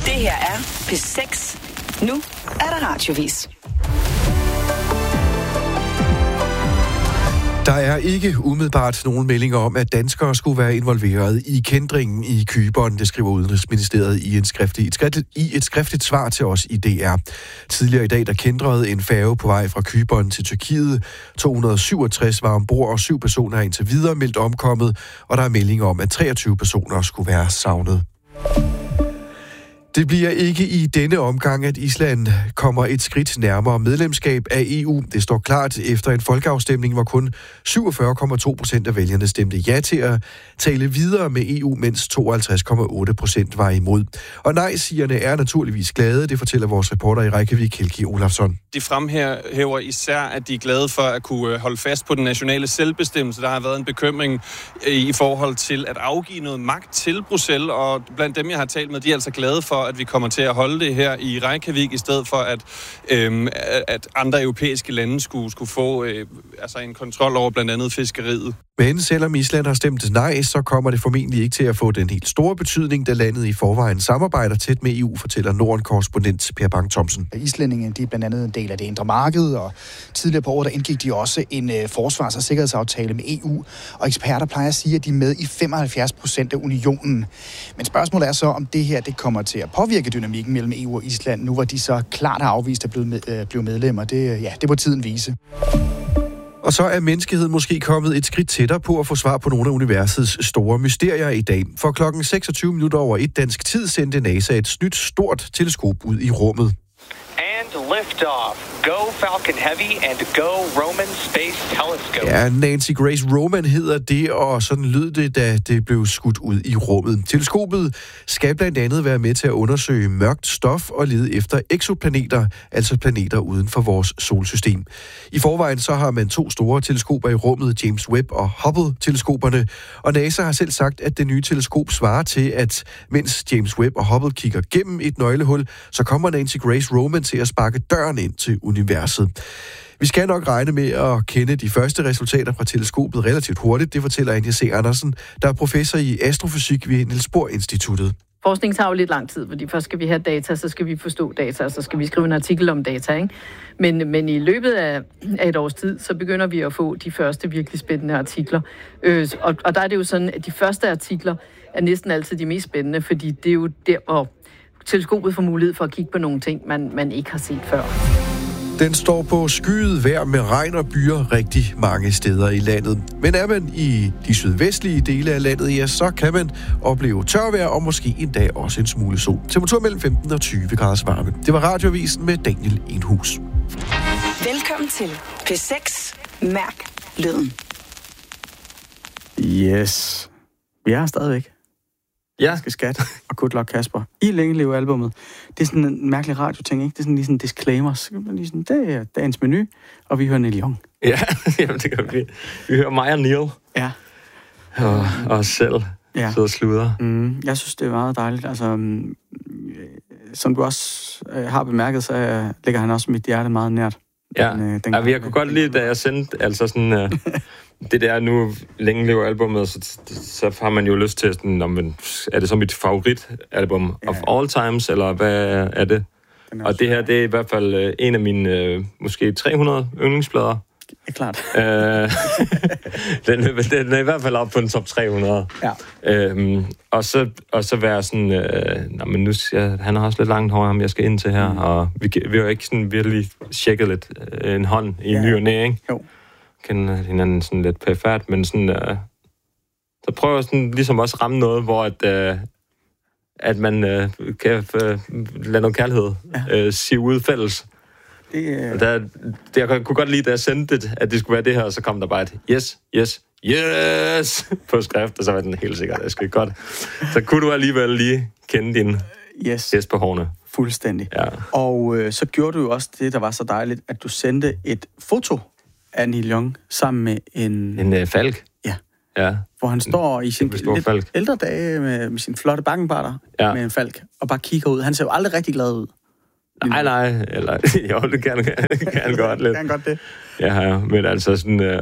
Det her er P6. Nu er der radiovis. Der er ikke umiddelbart nogen meldinger om, at danskere skulle være involveret i kændringen i Cypern, det skriver Udenrigsministeriet i et skriftligt svar til os i DR. Tidligere i dag, der kændrede en færge på vej fra Cypern til Tyrkiet. 267 var ombord, og 7 personer er indtil videre meldt omkommet, og der er meldinger om, at 23 personer skulle være savnet. Det bliver ikke i denne omgang, at Island kommer et skridt nærmere medlemskab af EU. Det står klart efter en folkeafstemning, hvor kun 47,2% af vælgerne stemte ja til at tale videre med EU, mens 52,8% var imod. Og nej-sigerne er naturligvis glade, det fortæller vores reporter i Reykjavik, Helgi Olafsson. De fremhæver især, at de er glade for at kunne holde fast på den nationale selvbestemmelse. Der har været en bekymring i forhold til at afgive noget magt til Bruxelles, og blandt dem, jeg har talt med, de er altså glade for, at vi kommer til at holde det her i Reykjavik, i stedet for at andre europæiske lande skulle få en kontrol over blandt andet fiskeriet. Men selvom Island har stemt nej, så kommer det formentlig ikke til at få den helt store betydning, da landet i forvejen samarbejder tæt med EU, fortæller Norden-korrespondent Per Bang-Thomsen. Islændingene, de er blandt andet en del af det indre marked, og tidligere på året, der indgik de også en forsvars- og sikkerhedsaftale med EU, og eksperter plejer at sige, at de er med i 75% af unionen. Men spørgsmålet er så, om det her det kommer til at påvirke dynamikken mellem EU og Island, nu hvor de så klart har afvist at blive medlemmer. Det må tiden vise. Og så er menneskeheden måske kommet et skridt tættere på at få svar på nogle af universets store mysterier i dag. For klokken 26:01 dansk tid sendte NASA et nyt stort teleskop ud i rummet. Lift off. Go Falcon Heavy and go Roman Space Telescope. Ja, Nancy Grace Roman hedder det, og sådan lød det, da det blev skudt ud i rummet. Teleskopet skal blandt andet være med til at undersøge mørkt stof og lede efter eksoplaneter, altså planeter uden for vores solsystem. I forvejen så har man 2 store teleskoper i rummet, James Webb og Hubble-teleskoperne, og NASA har selv sagt, at det nye teleskop svarer til, at mens James Webb og Hubble kigger gennem et nøglehul, så kommer Nancy Grace Roman til at sparke døren ind til universet. Vi skal nok regne med at kende de første resultater fra teleskopet relativt hurtigt, det fortæller Anja C. Andersen, der er professor i astrofysik ved Niels Bohr Instituttet. Forskning tager jo lidt lang tid, fordi først skal vi have data, så skal vi forstå data, og så skal vi skrive en artikel om data, ikke? Men i løbet af et års tid, så begynder vi at få de første virkelig spændende artikler. Og der er det jo sådan, at de første artikler er næsten altid de mest spændende, fordi det er jo der, hvor teleskopet får mulighed for at kigge på nogle ting, man ikke har set før. Den står på skyet vejr med regn og byer rigtig mange steder i landet. Men er man i de sydvestlige dele af landet, ja, så kan man opleve tørvejr og måske en dag også en smule sol. Temperatur mellem 15 og 20 graders varme. Det var Radioavisen med Daniel Enhus. Velkommen til P6. Mærk lyden. Yes. Vi er stadigvæk. Ja. Skat og Good Luck Kasper. I Længe leve albummet. Det er sådan en mærkelig radioting, ikke? Det er sådan lige sådan disclaimers. Det er dagens menu, og vi hører Neil Young. Ja, jamen, det kan vi. Vi hører mig og Neil. Ja. Og os selv. Ja. Så sludder. Jeg synes, det er meget dejligt. Altså, som du også har bemærket, så ligger han også mit hjerte meget nært. Ja, jeg kunne godt lide, da jeg sendte altså sådan... det der nu Længe lever albummet, så har man jo lyst til sådan, er det så mit favoritalbum of all times, eller hvad er det? Og det her, det er i hvert fald en af mine måske 300 yndlingsplader. Ja, klart. Den er i hvert fald op på den top 300. Ja. Og så være sådan, men nu han har også lidt langt hår, ham jeg skal ind til her, og vi har jo ikke sådan virkelig tjekket lidt en hånd i ny og næ, ikke? Jo. Kender hinanden sådan lidt perfekt, men sådan, så prøver jeg sådan ligesom også ramme noget, hvor at man kan lade noget kærlighed sive ud fælles. Jeg kunne godt lide, da jeg sendte det, at det skulle være det her, og så kom der bare et yes på skrift, og så var den helt sikkert, det skal godt. Så kunne du alligevel lige kende din hest på hårene. Fuldstændig. Ja. Og så gjorde du jo også det, der var så dejligt, at du sendte et foto af Neil Young sammen med en falk. Ja. Hvor han står i sin lidt ældre dage med sin flotte bakkenbarter med en falk, og bare kigger ud. Han ser jo aldrig rigtig glad ud. Nej, eller jo, det kan godt lidt. Kan godt det. Ja, men altså sådan...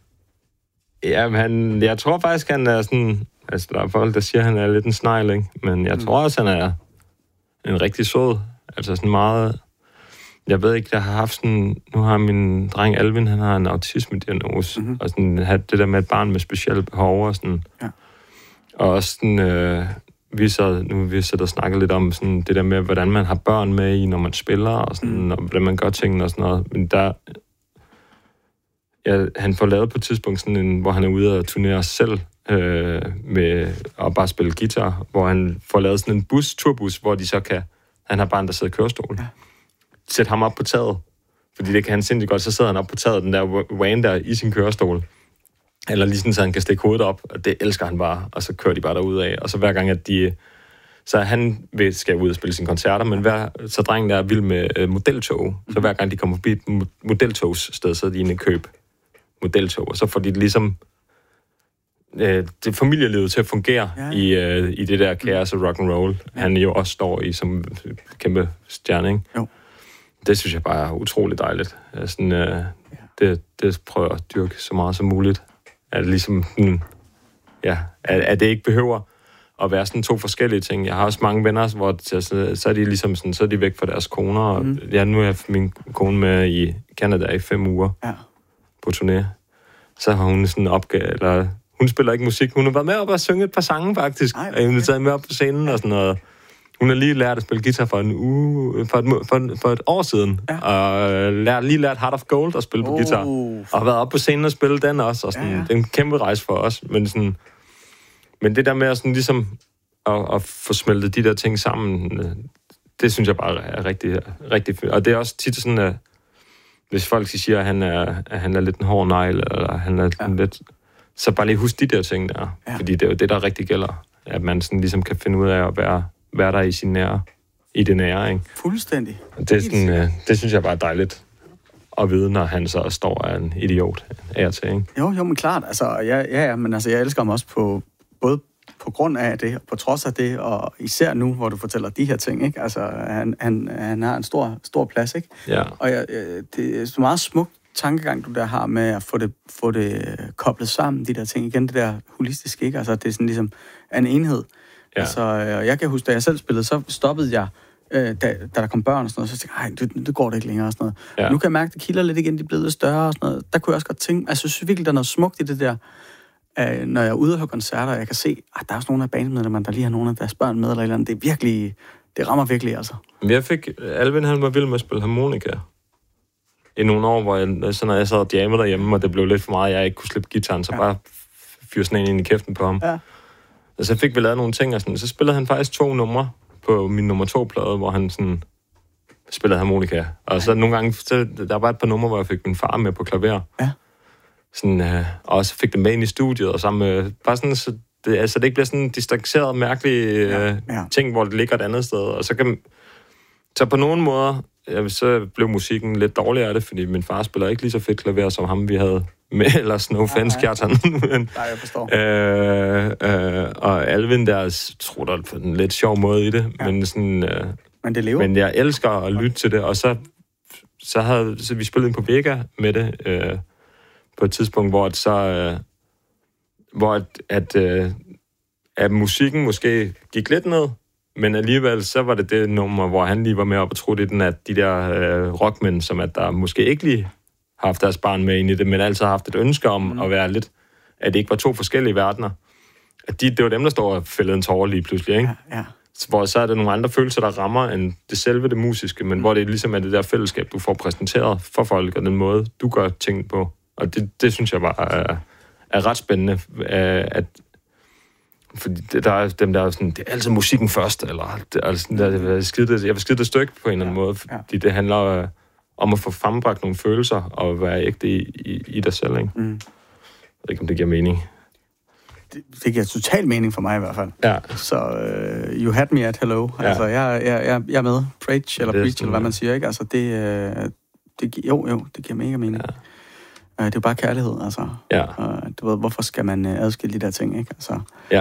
jeg tror faktisk, han er sådan... Altså, der er folk, der siger, at han er lidt en snegl, ikke? Men jeg tror også, han er en rigtig sød. Altså sådan meget... Jeg ved ikke, jeg har haft sådan... Nu har min dreng Alvin, han har en autisme-diagnose. Mm-hmm. Og sådan det der med et barn med specielle behov og sådan... Ja. Og også sådan... vi sidder og snakker lidt om sådan det der med, hvordan man har børn med i, når man spiller, og sådan, og hvordan man gør tingene og sådan noget. Men der... Ja, han får lavet på et tidspunkt sådan en, hvor han er ude og turnere selv med at bare spille guitar, hvor han får lavet sådan en turbus, hvor de så kan... Han har barn, der sidder i kørestol. Ja. Sæt ham op på taget, fordi det kan han sindssygt godt. Så sidder han op på taget, den der van der i sin kørestol. Eller lige sådan, så han kan stikke hovedet op, og det elsker han bare. Og så kører de bare derud af. Og så hver gang, at de... Så han skal ud og spille sine koncerter, men så drengen der er vild med modeltog. Så hver gang de kommer forbi et modeltogssted, så er de inde i køb modeltog. Og så får de ligesom det familielivet til at fungere i det der kaos og rock and roll. Ja. Han jo også står i som kæmpe stjerne, ikke? Jo. Det synes jeg bare er utroligt dejligt. Sådan, det prøver jeg at dyrke så meget som muligt. At ligesom, at det ikke behøver at være sådan to forskellige ting. Jeg har også mange venner, hvor så er de ligesom sådan, så er de væk fra deres koner. Og nu har jeg min kone med i Canada i 5 uger på turné. Så har hun sådan eller hun spiller ikke musik. Hun har været med op og synge et par sange, faktisk. Og hun har taget med op på scenen og sådan noget. Hun har lige lært at spille guitar for et år siden. Ja. Og lige lært Heart of Gold at spille på guitar. Og har været op på scenen og spille den også. Og sådan, det er en kæmpe rejse for os. Men det der med at, sådan, ligesom, at få smeltet de der ting sammen, det synes jeg bare er rigtig, rigtig fedt. Og det er også tit sådan, at hvis folk siger, at han er lidt en hård negl, eller han er lidt... Så bare lige husk de der ting der. Ja. Fordi det er jo det, der rigtig gælder. At man sådan ligesom kan finde ud af at være der i det nære, ikke? Fuldstændig. Det synes jeg bare er dejligt at vide, når han så står af en idiot af til, ikke? Jo, men klart. Altså, men altså, jeg elsker ham også både på grund af det, og på trods af det, og især nu, hvor du fortæller de her ting, ikke? Altså, han har en stor plads, ikke? Ja. Og det er så meget smukt tankegang, du der har med at få det koblet sammen, de der ting. Igen, det der holistiske, ikke? Altså, det er sådan ligesom en enhed. Ja. Altså, jeg kan huske, da jeg selv spillede, så stoppede jeg, da der kom børn og sådan noget, så tænkte jeg, det går det ikke længere og sådan noget. Ja. Nu kan jeg mærke, at det kilder lidt igen, de er blevet lidt større og sådan noget. Der kunne jeg også godt tænke, altså jeg synes virkelig, der er noget smukt i det der, når jeg er ude og høre koncerter, og jeg kan se, at der er også nogle af bandmedlemmerne, der lige har nogle af deres børn med, eller et eller andet. Det er virkelig, det rammer virkelig, altså. Alvin, han var vild med at spille harmonika i nogle år, hvor når jeg sad og jammede derhjemme, og det blev lidt for meget, jeg ikke kunne slippe gitaren, så bare fyre sådan en ind i kæften på ham. Ja. Og så fik vi lavet nogle ting, og sådan, så spillede han faktisk 2 numre på min nummer 2-plade, hvor han sådan spillede harmonika. Og så nogle gange, der var et par numre, hvor jeg fik min far med på klaver. Ja. Sådan, og så fik det med ind i studiet, og sammen med, bare sådan, så det ikke bliver sådan en distanceret, mærkelig ting, hvor det ligger et andet sted. Og så på nogle måder, så blev musikken lidt dårligere af det, fordi min far spiller ikke lige så fedt klaver, som ham vi havde med, eller no offense, Kjartan. Nej, jeg forstår. Og Alvin der trutter på en lidt sjov måde i det, men sådan... men det lever. Men jeg elsker at lytte til det, og så vi spillede på Vega med det, på et tidspunkt, hvor at musikken måske gik lidt ned, men alligevel så var det nummer, hvor han lige var med op og troede i den, at de der rockmænd, som at der måske ikke lige har haft deres barn med ind i det, men altså har haft et ønske om at være lidt, at det ikke var 2 forskellige verdener. At det var dem, der står og fældede en tårer lige pludselig, ikke? Ja. Hvor så er der nogle andre følelser, der rammer end det musiske, men hvor det ligesom er det der fællesskab, du får præsenteret for folk, og den måde, du gør tingene på. Og det synes jeg bare er ret spændende, at fordi der er dem, der er sådan, det er altid musikken først, eller jeg vil skide det stykke på en eller anden måde, fordi det handler om at få frembragt nogle følelser, og være ægte i dig selv, ikke? Jeg ved ikke, om det giver mening. Det giver total mening for mig i hvert fald. Ja. Så you had me at hello. Ja. Altså, jeg er med. Preach, eller hvad man siger, ikke? Altså, det giver mega mening. Ja. Det er jo bare kærlighed, altså. Ja. Du ved, hvorfor skal man adskille de der ting, ikke? Altså, ja.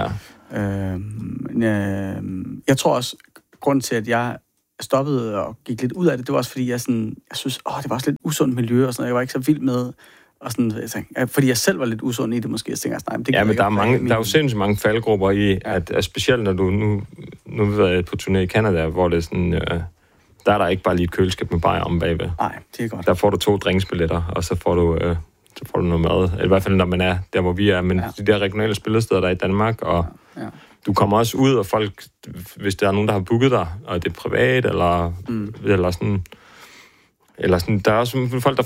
Jeg tror også, grunden til, at jeg stoppede og gik lidt ud af det, det var også, fordi jeg synes, det var også lidt usundt miljø og sådan noget. Jeg var ikke så vild med Og sådan, jeg tænkte, fordi jeg selv var lidt usund i det måske, jeg tænkte, nej, men det ja, men der er jo sindssygt mange faldgrupper i, at specielt når du nu har været på turné i Canada, hvor det er sådan, der er der ikke bare lige et køleskab med bajer om bagved. Nej, det er godt. Der får du 2 drinksbilletter, og så får du noget mad. Eller i hvert fald, når man er der, hvor vi er. Men de der regionale spillesteder, der er i Danmark, og du kommer også ud, og folk, hvis der er nogen, der har booket dig, og det er privat, eller sådan... Eller sådan, der er også folk,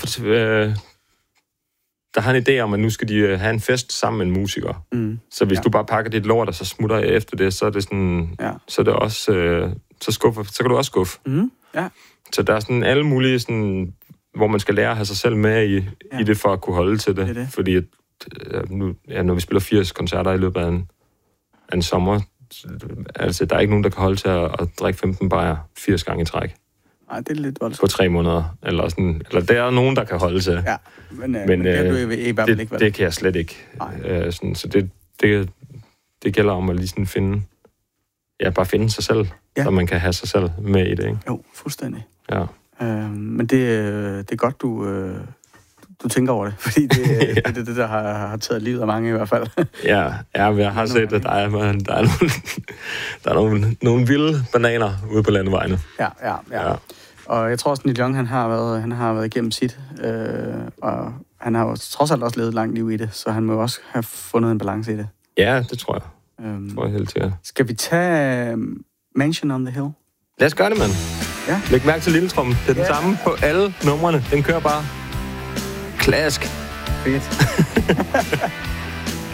der har en idé om, at nu skal de have en fest sammen med en musiker. Så hvis du bare pakker dit lort, og så smutter jeg efter det, så er det sådan... Så er det også... så kan du også skuffe. Så der er sådan alle mulige, sådan, hvor man skal lære at have sig selv med i det, for at kunne holde til det. Fordi at, når vi spiller 80 koncerter i løbet af en sommer, altså der er ikke nogen, der kan holde til at drikke 15 bajer 80 gange i træk. Nej, det er lidt voldsomt. På 3 måneder. Eller der er nogen, der kan holde til. Ja, men det kan du i hvert fald ikke. Det kan jeg slet ikke. Så det gælder om at lige sådan finde... Ja, bare finde sig selv, så man kan have sig selv med i det, ikke? Jo, fuldstændig. Ja. Men det er godt, du tænker over det, fordi det er det, der har taget livet af mange i hvert fald. Ja, jeg har set, at der er nogle vilde bananer ude på landevejene. Ja. Og jeg tror også, at Neil Young, han har været igennem sit, og han har jo trods alt også levet et langt liv i det, så han må også have fundet en balance i det. Ja, det tror jeg. Tror jeg helt sikkert. Skal vi tage Mansion on the Hill? Lad os gøre det, mand. Ja. Læg mærke til lilletrommen. Det er den samme på alle numrene. Den kører bare klask. Fedt.